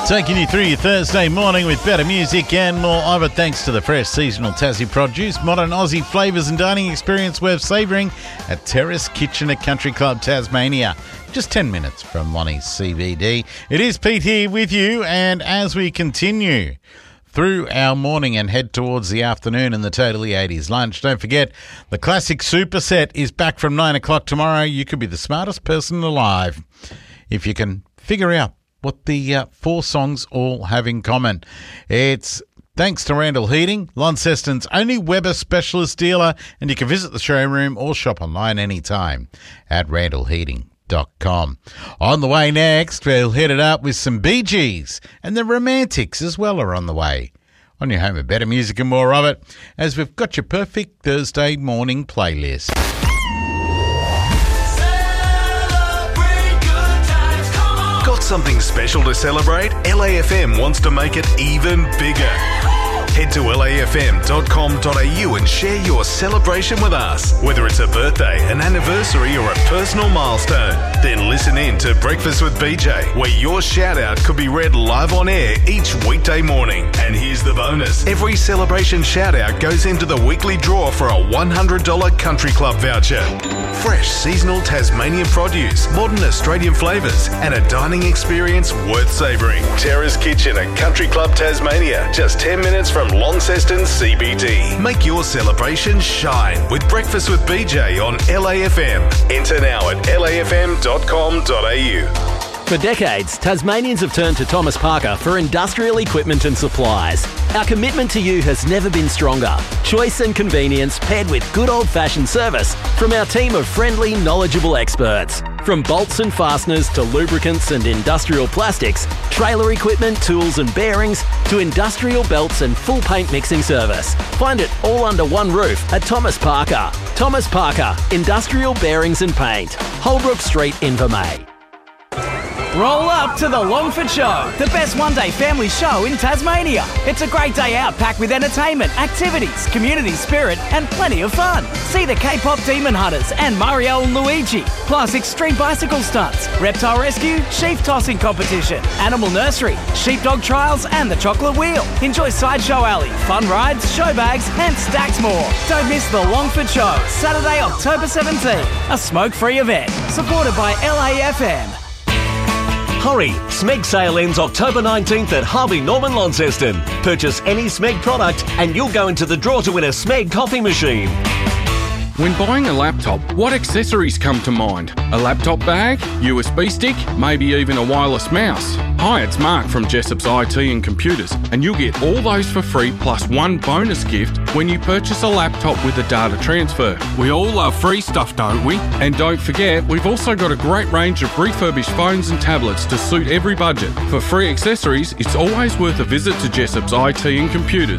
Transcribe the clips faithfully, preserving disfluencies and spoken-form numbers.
Taking you through your Thursday morning with better music and more of it thanks to the fresh seasonal Tassie produce, modern Aussie flavours and dining experience worth savouring at Terrace Kitchen at Country Club Tasmania. Just ten minutes from Lonnie's C B D. It is Pete here with you, and as we continue through our morning and head towards the afternoon and the Totally eighties lunch, don't forget the classic superset is back from nine o'clock tomorrow. You could be the smartest person alive if you can figure out what the uh, four songs all have in common. It's thanks to Randall Heating, Launceston's only Weber specialist dealer, and you can visit the showroom or shop online anytime at randall heating dot com. On the way next, we'll hit it up with some Bee Gees, and the Romantics as well are on the way. On your home of better music and more of it, as we've got your perfect Thursday morning playlist. Got something special to celebrate? L A F M wants to make it even bigger. Head to L A F M dot com dot A U and share your celebration with us. Whether it's a birthday, an anniversary or a personal milestone, then listen in to Breakfast with B J, where your shout out could be read live on air each weekday morning. And here's the bonus. Every celebration shout out goes into the weekly draw for a one hundred dollars Country Club voucher. Fresh seasonal Tasmanian produce, modern Australian flavours and a dining experience worth savouring. Terrace Kitchen at Country Club Tasmania, just ten minutes from Launceston C B D. Make your celebration shine with Breakfast with B J on L A F M. Enter now at L A F M dot com dot A U. For decades, Tasmanians have turned to Thomas Parker for industrial equipment and supplies. Our commitment to you has never been stronger. Choice and convenience paired with good old-fashioned service from our team of friendly, knowledgeable experts. From bolts and fasteners to lubricants and industrial plastics, trailer equipment, tools and bearings, to industrial belts and full paint mixing service. Find it all under one roof at Thomas Parker. Thomas Parker, Industrial Bearings and Paint. Holbrook Street, Invermay. Roll up to the Longford Show, the best one-day family show in Tasmania. It's a great day out packed with entertainment, activities, community spirit and plenty of fun. See the K-pop Demon Hunters and Mario and Luigi, plus extreme bicycle stunts, reptile rescue, sheep tossing competition, animal nursery, sheepdog trials and the chocolate wheel. Enjoy Sideshow Alley, fun rides, show bags and stacks more. Don't miss the Longford Show, Saturday, October seventeenth, a smoke-free event, supported by L A F M. Hurry! Smeg sale ends October nineteenth at Harvey Norman Launceston. Purchase any Smeg product and you'll go into the draw to win a Smeg coffee machine. When buying a laptop, what accessories come to mind? A laptop bag, U S B stick, maybe even a wireless mouse? Hi, it's Mark from Jessop's I T and Computers, and you'll get all those for free plus one bonus gift when you purchase a laptop with a data transfer. We all love free stuff, don't we? And don't forget, we've also got a great range of refurbished phones and tablets to suit every budget. For free accessories, it's always worth a visit to Jessop's I T and Computers.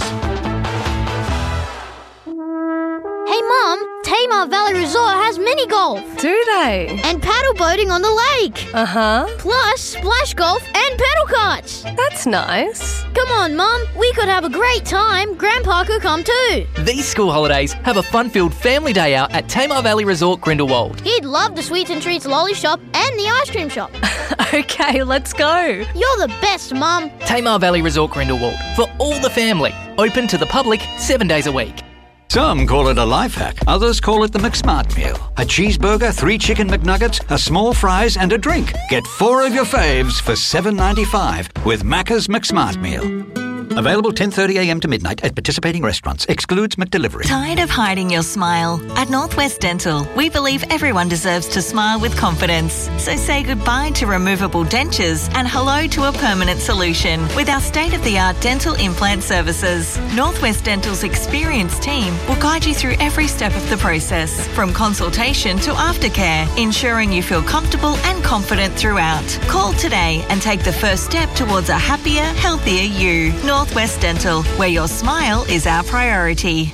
Hey Mum, Tamar Valley Resort has mini golf. Do they? And paddle boating on the lake. Uh-huh. Plus splash golf and pedal karts. That's nice. Come on, Mum. We could have a great time. Grandpa could come too. These school holidays have a fun-filled family day out at Tamar Valley Resort, Grindelwald. He'd love the Sweets and Treats lolly shop and the ice cream shop. Okay, let's go. You're the best, Mum. Tamar Valley Resort, Grindelwald. For all the family. Open to the public seven days a week. Some call it a life hack, others call it the McSmart meal. A cheeseburger, three chicken McNuggets, a small fries and a drink. Get four of your faves for seven ninety-five with Macca's McSmart meal. Available ten thirty a m to midnight at participating restaurants. Excludes McDelivery. Tired of hiding your smile? At Northwest Dental, we believe everyone deserves to smile with confidence. So say goodbye to removable dentures and hello to a permanent solution with our state-of-the-art dental implant services. Northwest Dental's experienced team will guide you through every step of the process, from consultation to aftercare, ensuring you feel comfortable and confident throughout. Call today and take the first step towards a happier, healthier you. Northwest Dental, where your smile is our priority.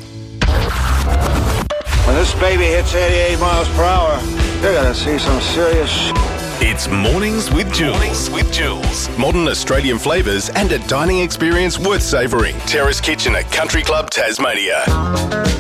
When this baby hits eighty-eight miles per hour, you're gonna see some serious sh**. It's Mornings with Jules. Mornings with Jules. Modern Australian flavours and a dining experience worth savouring. Terrace Kitchen at Country Club Tasmania.